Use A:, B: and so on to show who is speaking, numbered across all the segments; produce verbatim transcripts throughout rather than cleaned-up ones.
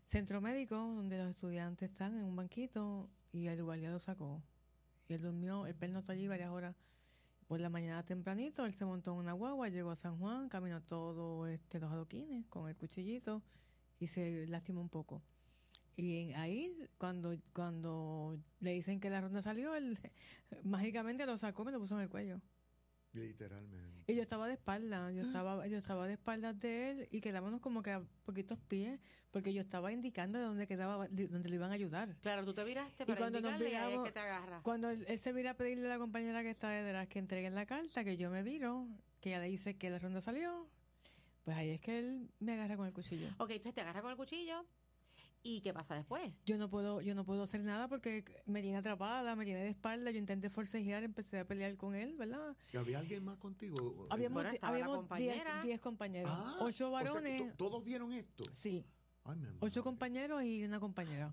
A: centro médico, donde los estudiantes están en un banquito, y el guardia lo sacó. Y él durmió, él pernoctó allí varias horas. Por la mañana tempranito, él se montó en una guagua, llegó a San Juan, caminó todo este, los adoquines con el cuchillito y se lastimó un poco. Y en, ahí, cuando cuando le dicen que la ronda salió, él mágicamente lo sacó y me lo puso en el cuello.
B: Literalmente.
A: Y yo estaba de espalda, yo estaba yo estaba de espaldas de él y quedábamos como que a poquitos pies, porque yo estaba indicando de dónde quedaba, de dónde le iban a ayudar.
C: Claro, tú te viraste
A: Y
C: para
A: cuando nos
C: indicarle y ahí es
A: viramos,
C: que te agarra.
A: cuando él, él se vira a pedirle a la compañera que está detrás que entreguen la carta, que yo me viro, que ella le dice que la ronda salió, pues ahí es que él me agarra con el cuchillo.
C: Ok, entonces te agarra con el cuchillo. ¿Y qué pasa después?
A: Yo no puedo yo no puedo hacer nada porque me tiene atrapada, me tiene de espalda. Yo intenté forcejear, empecé a pelear con él, ¿verdad?
B: ¿Y había alguien más contigo?
A: Habíamos,
C: Bueno, estaba la
A: habíamos
C: compañera.
A: diez, diez compañeros,
B: Ah,
A: ocho
B: o sea que
A: varones.
B: to- ¿Todos vieron esto?
A: Sí,
B: Ay, mi
A: ocho
B: madre.
A: compañeros y una compañera,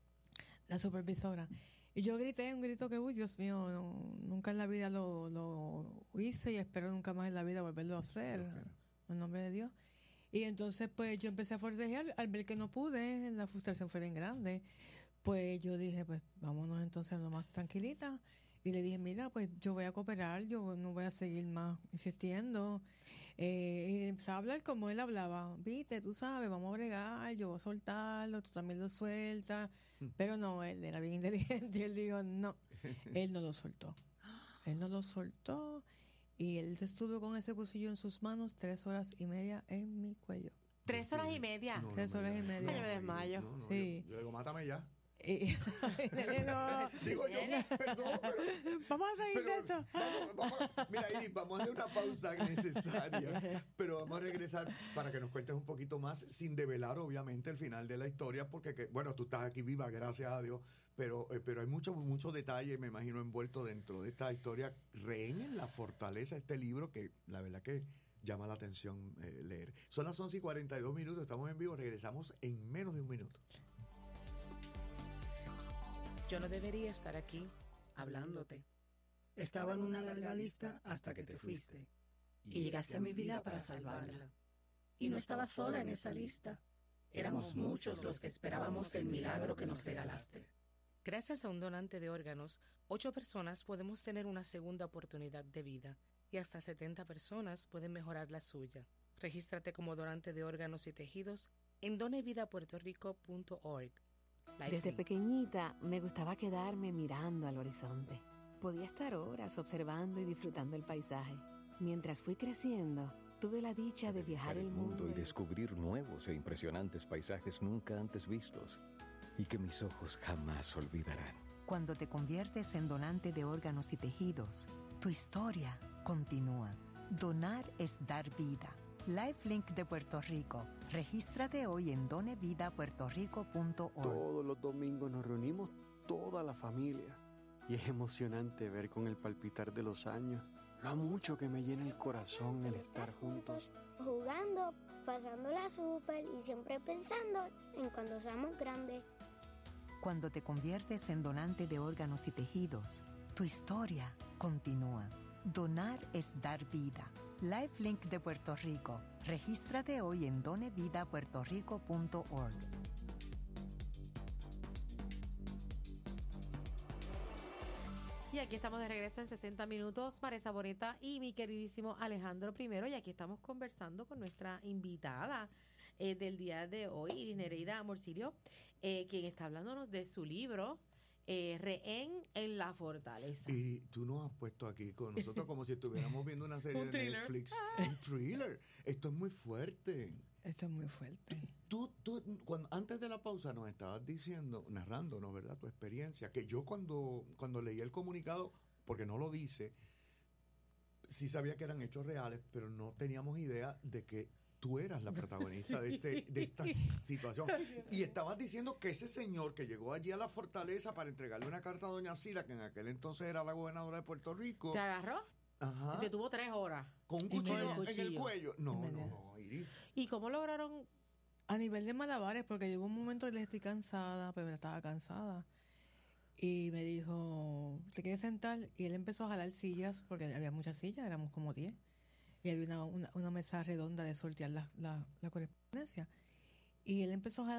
A: la supervisora. Y yo grité un grito que, uy, Dios mío, no, nunca en la vida lo, lo hice y espero nunca más en la vida volverlo a hacer,
B: Ok.
A: en nombre de Dios. Y entonces, pues, yo empecé a forcejear. Al ver que no pude, la frustración fue bien grande. Pues yo dije, pues, vámonos entonces a lo más tranquilita. Y le dije, mira, pues yo voy a cooperar, yo no voy a seguir más insistiendo. Eh, y empezaba a hablar como él hablaba. Viste, tú sabes, vamos a bregar, yo voy a soltarlo, tú también lo sueltas. Pero no, él era bien inteligente y él dijo, no, él no lo soltó. Él no lo soltó. Y él estuvo con ese cuchillo en sus manos tres horas y media en mi cuello.
C: Tres horas y media.
B: No, no
A: Tres
B: me
A: horas y
B: digas.
A: media.
C: Ay, yo me desmayo.
B: No, no,
A: Sí.
B: yo, yo digo, mátame ya.
A: Y, no,
B: Digo yo, perdón, pero...
A: vamos a seguir de
B: pero
A: eso.
B: vamos, vamos, mira, Iris, vamos a hacer una pausa necesaria, pero vamos a regresar para que nos cuentes un poquito más, sin develar obviamente el final de la historia, porque, que, bueno, tú estás aquí viva, gracias a Dios, pero, eh, pero hay muchos mucho detalle, me imagino, envuelto dentro de esta historia. Rehén en la fortaleza, este libro que la verdad que llama la atención eh, leer. Son las once y cuarenta y dos minutos, estamos en vivo, regresamos en menos de un minuto.
D: Yo no debería estar aquí hablándote.
E: Estaba en una larga lista hasta que te fuiste y llegaste a mi vida para salvarla. Y no estaba sola en esa lista. Éramos muchos los que esperábamos el milagro que nos regalaste.
D: Gracias a un donante de órganos, ocho personas podemos tener una segunda oportunidad de vida y hasta setenta personas pueden mejorar la suya. Regístrate como donante de órganos y tejidos en donevidapuertorico punto org.
F: Desde pequeñita me gustaba quedarme mirando al horizonte. Podía estar horas observando y disfrutando el paisaje. Mientras fui creciendo, tuve la dicha de viajar el mundo
G: y descubrir nuevos e impresionantes paisajes nunca antes vistos y que mis ojos jamás olvidarán.
H: Cuando te conviertes en donante de órganos y tejidos, tu historia continúa. Donar es dar vida. LifeLink de Puerto Rico. Regístrate hoy en donevidapuertorico punto org.
I: Todos los domingos nos reunimos toda la familia y es emocionante ver con el palpitar de los años lo mucho que me llena el corazón el estar juntos.
J: Jugando, pasándola súper y siempre pensando en cuando seamos grandes.
H: Cuando te conviertes en donante de órganos y tejidos, tu historia continúa. Donar es dar vida. LifeLink de Puerto Rico. Regístrate hoy en donevidapuertorico punto org.
C: Y aquí estamos de regreso en sesenta minutos, Maresa Boneta y mi queridísimo Alejandro Primero, y aquí estamos conversando con nuestra invitada eh, del día de hoy, Iris Nereida Morcillo, eh, quien está hablándonos de su libro, eh, Rehén en la Fortaleza.
B: Y tú nos has puesto aquí con nosotros como si estuviéramos viendo una serie
C: Un
B: de
C: thriller.
B: Netflix, un thriller. Esto es muy fuerte.
A: Esto es muy fuerte.
B: Tú, tú cuando, antes de la pausa nos estabas diciendo, narrándonos, ¿verdad? Tu experiencia, que yo cuando, cuando leí el comunicado, porque no lo dice, sí sabía que eran hechos reales, pero no teníamos idea de que tú eras la protagonista de, este, de esta situación. Y estabas diciendo que ese señor que llegó allí a la fortaleza para entregarle una carta a doña Sila, que en aquel entonces era la gobernadora de Puerto Rico.
C: ¿Te agarró?
B: Ajá.
C: Y te tuvo tres horas.
B: Con un
A: En
B: cuchillo,
A: el
B: en el
C: cuchillo.
B: cuello. No, no, no, Iris.
C: ¿Y cómo lograron?
A: A nivel de malabares, porque llegó un momento que le estoy cansada, pero estaba cansada. Y me dijo, ¿te quieres sentar? Y él empezó a jalar sillas, porque había muchas sillas, éramos como diez. Y había una, una, una mesa redonda de sortear la, la, la correspondencia. Y él empezó a jalar